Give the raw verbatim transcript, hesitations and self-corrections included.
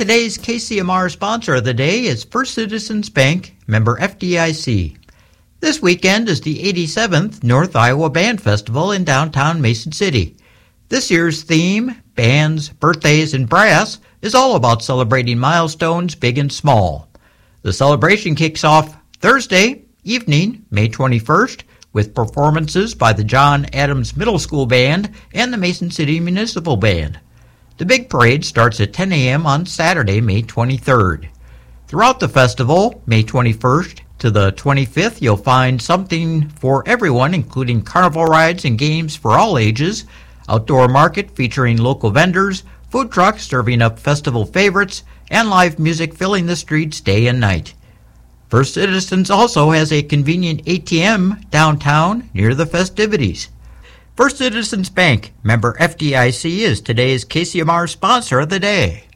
Today's K C M R sponsor of the day is First Citizens Bank, member F D I C. This weekend is the eighty-seventh North Iowa Band Festival in downtown Mason City. This year's theme, Bands, Birthdays, and Brass, is all about celebrating milestones big and small. The celebration kicks off Thursday evening, May twenty-first, with performances by the John Adams Middle School Band and the Mason City Municipal Band. The big parade starts at ten a.m. on Saturday, May twenty-third. Throughout the festival, May twenty-first to the twenty-fifth, you'll find something for everyone, including carnival rides and games for all ages, outdoor market featuring local vendors, food trucks serving up festival favorites, and live music filling the streets day and night. First Citizens also has a convenient A T M downtown near the festivities. First Citizens Bank, member F D I C, is today's K C M R sponsor of the day.